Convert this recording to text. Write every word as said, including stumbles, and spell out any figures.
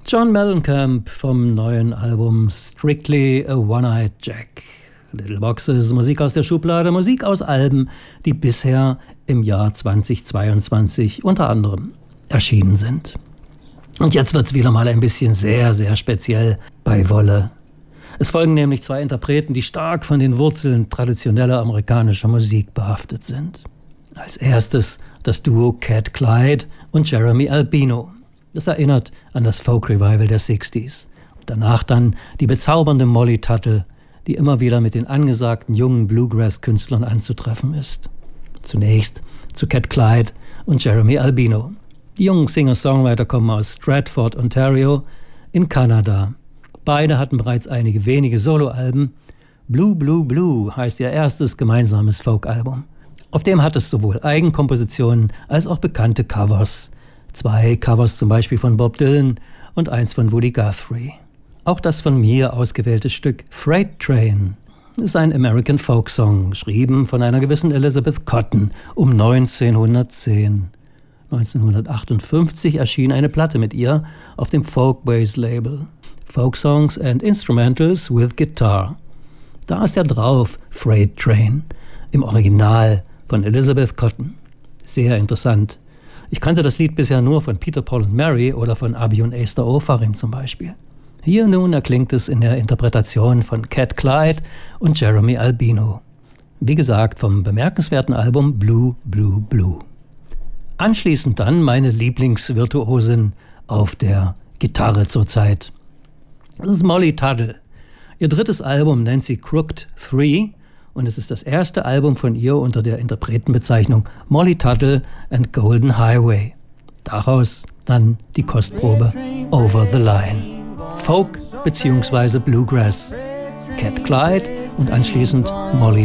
John Mellencamp vom neuen Album Strictly a One-Eyed Jack. Little Boxes, Musik aus der Schublade, Musik aus Alben, die bisher im Jahr zweitausendzweiundzwanzig unter anderem erschienen sind. Und jetzt wird's wieder mal ein bisschen sehr, sehr speziell bei Wolle. Es folgen nämlich zwei Interpreten, die stark von den Wurzeln traditioneller amerikanischer Musik behaftet sind. Als erstes das Duo Cat Clyde und Jeremy Albino. Das erinnert an das Folk-Revival der sechziger. Und danach dann die bezaubernde Molly Tuttle, die immer wieder mit den angesagten jungen Bluegrass-Künstlern anzutreffen ist. Zunächst zu Cat Clyde und Jeremy Albino. Die jungen Singer-Songwriter kommen aus Stratford, Ontario, in Kanada. Beide hatten bereits einige wenige Soloalben. Blue, Blue, Blue heißt ihr erstes gemeinsames Folk-Album. Auf dem hat es sowohl Eigenkompositionen als auch bekannte Covers. Zwei Covers zum Beispiel von Bob Dylan und eins von Woody Guthrie. Auch das von mir ausgewählte Stück Freight Train ist ein American Folk Song, geschrieben von einer gewissen Elizabeth Cotten um neunzehnhundertzehn. neunzehnhundertachtundfünfzig erschien eine Platte mit ihr auf dem Folkways Label. Folk Songs and Instrumentals with Guitar. Da ist er drauf, Freight Train, im Original von Elizabeth Cotten. Sehr interessant. Ich kannte das Lied bisher nur von Peter, Paul and Mary oder von Abi und Esther Ofarim zum Beispiel. Hier nun erklingt es in der Interpretation von Cat Clyde und Jeremy Albino. Wie gesagt, vom bemerkenswerten Album Blue, Blue, Blue. Anschließend dann meine Lieblingsvirtuosin auf der Gitarre zurzeit. Das ist Molly Tuttle. Ihr drittes Album nennt sie Crooked Three und es ist das erste Album von ihr unter der Interpretenbezeichnung Molly Tuttle and Golden Highway. Daraus dann die Kostprobe Over the Line. Folk bzw. Bluegrass. Cat Clyde und anschließend Molly